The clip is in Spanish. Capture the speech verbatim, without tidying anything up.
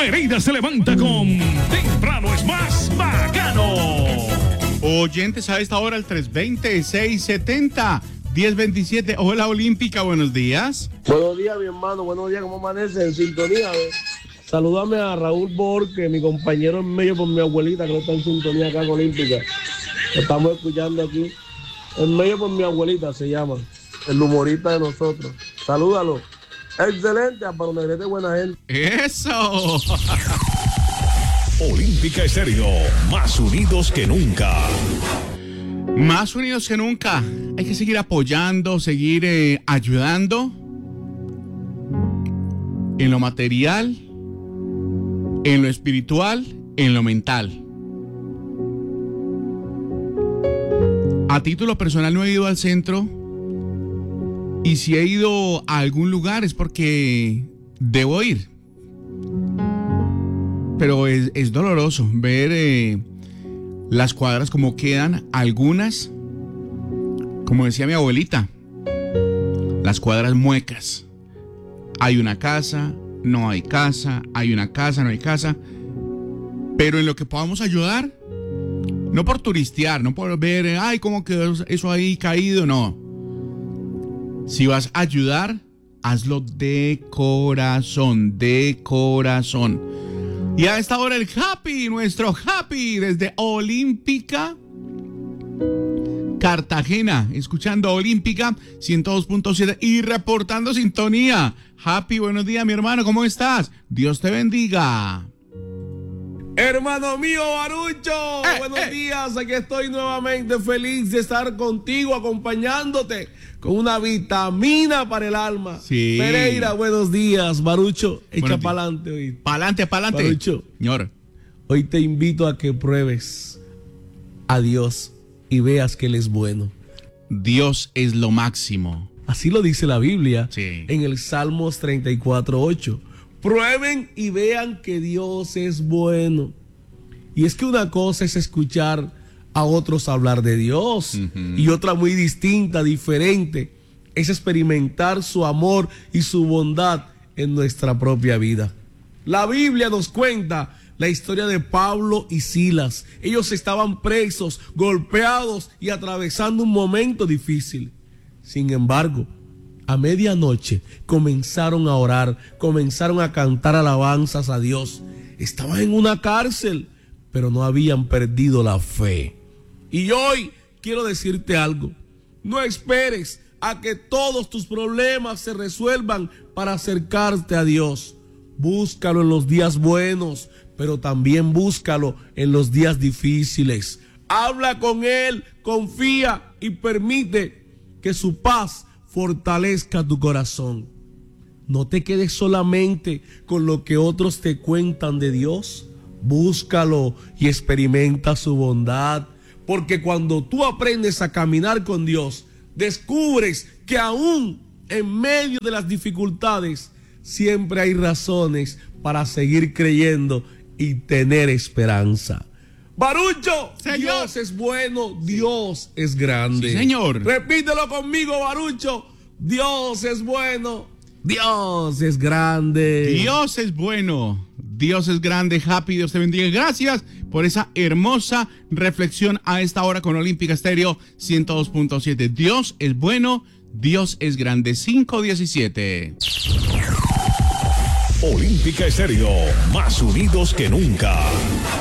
Pereira se levanta con Temprano es más bacano. Oyentes a esta hora el tres veinte, seiscientos setenta, diez veintisiete. Hola Olímpica, buenos días. Buenos días, mi hermano. Buenos días, ¿cómo amanece? En sintonía. ¿eh? Saludame a Raúl Borque, mi compañero en medio por mi abuelita, que no está en sintonía acá con Olímpica. Lo estamos escuchando aquí. En medio por mi abuelita se llama. El humorista de nosotros. Salúdalo. Excelente, a Paro Negrete, buena gente. ¡Eso! Olímpica Estéreo, más unidos que nunca. Más unidos que nunca. Hay que seguir apoyando, seguir eh, ayudando en lo material, en lo espiritual, en lo mental. A título personal no he ido al centro, y si he ido a algún lugar es porque debo ir. Pero es, es doloroso ver eh, las cuadras como quedan, algunas, como decía mi abuelita, las cuadras muecas. Hay una casa, no hay casa, hay una casa, no hay casa. Pero en lo que podamos ayudar, no por turistear, no por ver, ay, cómo quedó eso ahí caído, no. Si vas a ayudar, hazlo de corazón, de corazón. Y a esta hora el Happy, nuestro Happy desde Olímpica, Cartagena, escuchando Olímpica ciento dos punto siete y reportando sintonía. Happy, buenos días, mi hermano, ¿cómo estás? Dios te bendiga. Hermano mío, Barucho, eh, buenos eh. días, aquí estoy nuevamente feliz de estar contigo, acompañándote con una vitamina para el alma. Sí. Pereira, buenos días, Barucho, echa Buenos días. para adelante hoy. Pa'lante, pa'lante. Barucho, Señor. hoy te invito a que pruebes a Dios y veas que Él es bueno. Dios es lo máximo. Así lo dice la Biblia, Sí. en el Salmos treinta y cuatro, ocho. Prueben y vean que Dios es bueno. Y es que una cosa es escuchar a otros hablar de Dios, uh-huh. y otra muy distinta, diferente, es experimentar su amor y su bondad en nuestra propia vida. La Biblia nos cuenta la historia de Pablo y Silas. Ellos estaban presos, golpeados y atravesando un momento difícil. Sin embargo, a medianoche comenzaron a orar, comenzaron a cantar alabanzas a Dios. Estaban en una cárcel, pero no habían perdido la fe. Y hoy quiero decirte algo. No esperes a que todos tus problemas se resuelvan para acercarte a Dios. Búscalo en los días buenos, pero también búscalo en los días difíciles. Habla con Él, confía y permite que su paz fortalezca tu corazón. No te quedes solamente con lo que otros te cuentan de Dios. Búscalo y experimenta su bondad. Porque cuando tú aprendes a caminar con Dios, descubres que aún en medio de las dificultades, siempre hay razones para seguir creyendo y tener esperanza. Barucho, Señor. Dios es bueno, Dios es grande. Sí, señor. Repítelo conmigo, Barucho. Dios es bueno, Dios es grande. Dios es bueno, Dios es grande. Happy, Dios te bendiga. Gracias por esa hermosa reflexión a esta hora con Olímpica Estéreo ciento dos punto siete. Dios es bueno, Dios es grande. cinco diecisiete. Olímpica Estéreo, más unidos que nunca.